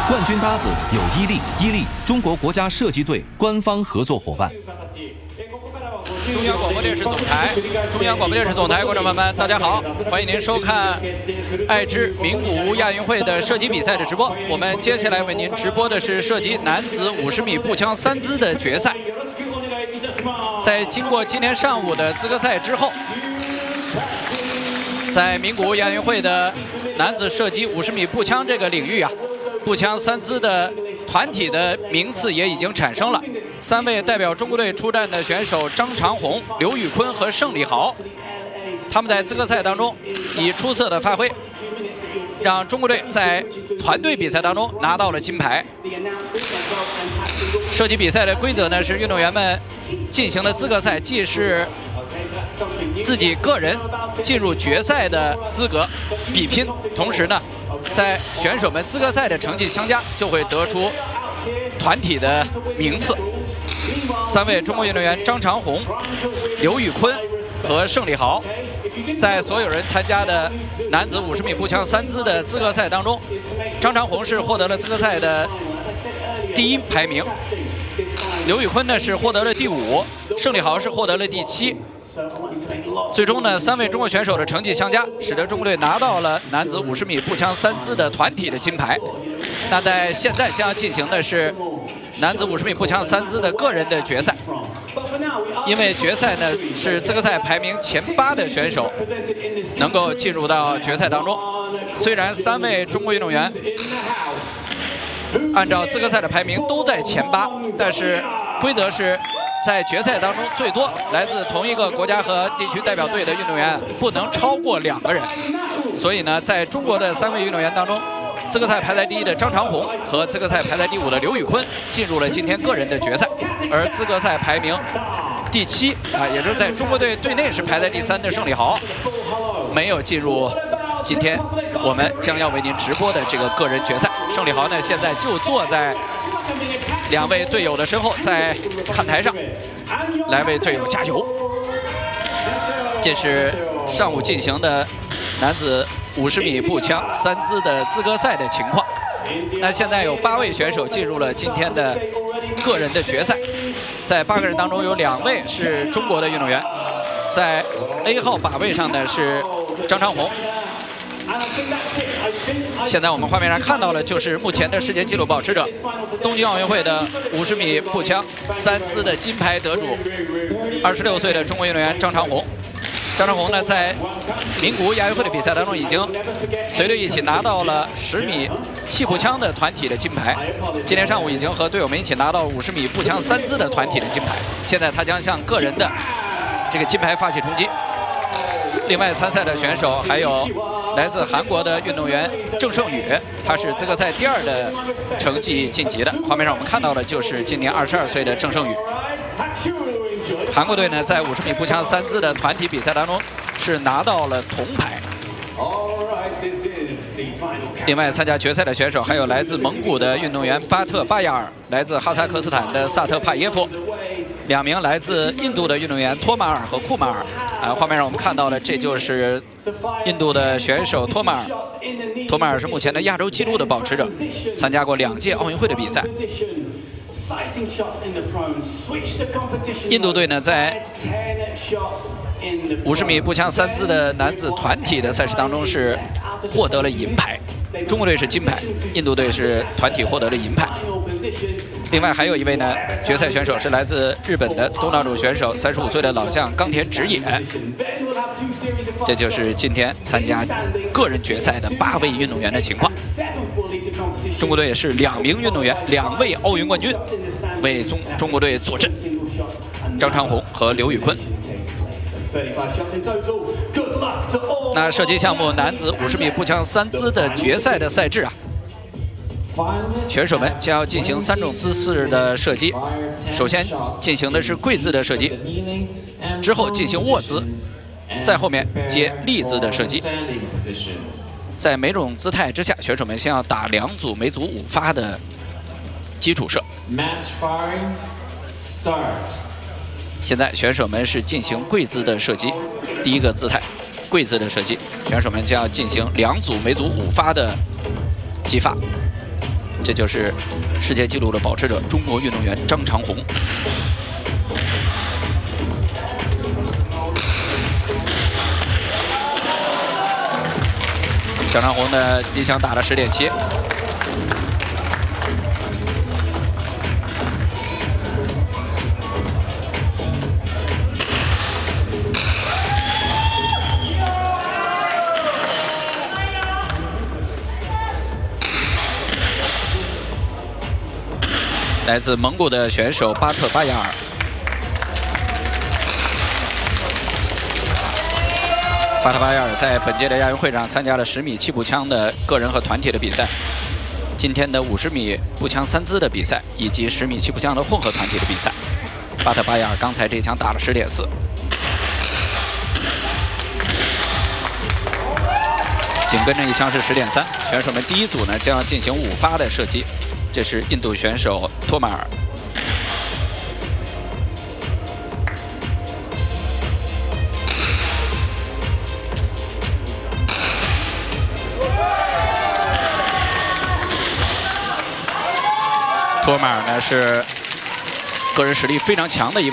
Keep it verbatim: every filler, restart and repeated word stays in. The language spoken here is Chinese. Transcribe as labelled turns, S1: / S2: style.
S1: 冠军搭子有伊利，伊利中国国家射击队官方合作伙伴。
S2: 中央广播电视总台，中央广播电视总台，观众朋友们，大家好，欢迎您收看爱知名古屋亚运会的射击比赛的直播。我们接下来为您直播的是射击男子五十米步枪三姿的决赛。在经过今天上午的资格赛之后，在名古屋亚运会的男子射击五十米步枪这个领域啊，步枪三姿的团体的名次也已经产生了。 三位代表中国队出战的选手张长虹、刘宇坤和盛礼豪，他们在资格赛当中以出色的发挥，让中国队在团队比赛当中拿到了金牌。射击比赛的规则呢是运动员们进行的资格赛，既是自己个人进入决赛的资格比拼，同时呢，在选手们资格赛的成绩相加，就会得出团体的名次。 三位中国运动员张长虹、刘宇坤和盛礼豪，在所有人参加的男子五十米步枪三姿的资格赛当中，张长虹是获得了资格赛的第一排名，刘宇坤呢是获得了第五，盛礼豪是获得了第七。最终呢，三位中国选手的成绩相加，使得中国队拿到了男子五十米步枪三姿的团体的金牌。那在现在将进行的是 男子五十米步枪三姿的个人的决赛，因为决赛呢是资格赛排名前八的选手能够进入到决赛当中。虽然三位中国运动员按照资格赛的排名都在前八，但是规则是在决赛当中最多来自同一个国家和地区代表队的运动员不能超过两个人。所以呢，在中国的三位运动员当中， 资格赛排在第一的张长虹和资格赛排在第五的刘宇坤进入了今天个人的决赛，而资格赛排名第七啊，也就是在中国队队内是排在第三的盛礼豪，没有进入今天我们将要为您直播的这个个人决赛。盛礼豪呢，现在就坐在两位队友的身后，在看台上来为队友加油。这是上午进行的男子 五十米步枪三姿的资格赛的情况。那现在有八位选手进入了今天的个人的决赛，在八个人当中有两位是中国的运动员，在 A 号靶位上的是张长虹。现在我们画面上看到的就是目前的世界纪录保持者，东京奥运会的五十米步枪三姿的金牌得主，二十六岁的中国运动员张长虹。 张长虹呢，在名古屋亚运会的比赛当中，已经随队一起拿到了十米气步枪的团体的金牌。今天上午已经和队友们一起拿到五十米步枪三姿的团体的金牌。现在他将向个人的这个金牌发起冲击。另外参赛的选手还有来自韩国的运动员郑胜宇，他是资格赛第二的成绩晋级的。画面上我们看到的就是今年二十二岁的郑胜宇。 韩国队呢，在五十米步枪三姿的团体比赛当中是拿到了铜牌。另外，参加决赛的选手还有来自蒙古的运动员巴特巴亚尔，来自哈萨克斯坦的萨特帕耶夫，两名来自印度的运动员托马尔和库马尔。啊，画面上我们看到的这就是印度的选手托马尔。托马尔是目前的亚洲纪录的保持者，参加过两届奥运会的比赛。 印度队呢，在五十米步枪三姿的男子团体的赛事当中是获得了银牌，中国队是金牌，印度队是团体获得了银牌。另外还有一位呢，决赛选手是来自日本的东道主选手，三十五岁的老将冈田直也。这就是今天参加个人决赛的八位运动员的情况。 中国队也是两名运动员，两位奥运冠军为中中国队坐镇，张长虹和刘宇坤。那射击项目男子五十米步枪三姿的决赛的赛制啊，选手们将要进行三种姿势的射击，首先进行的是跪姿的射击，之后进行卧姿，在后面接立姿的射击。 在每种姿态之下，选手们先要打两组，每组五发的基础射。现在选手们是进行跪姿的射击，第一个姿态，跪姿的射击，选手们将要进行两组，每组五发的击发。 这就是世界纪录的保持者，中国运动员张长虹。张长虹的第一枪打了十点七。 来自蒙古的选手巴特巴亚尔，巴特巴亚尔在本届的亚运会上参加了十米气步枪的个人和团体的比赛，今天的五十米步枪三姿的比赛，以及十米气步枪的混合团体的比赛。巴特巴亚尔刚才这一枪打了十点四，紧跟着一枪是十点三。选手们第一组呢将要进行五发的射击。 这是印度选手托马尔。托马尔呢是个人实力非常强的一位。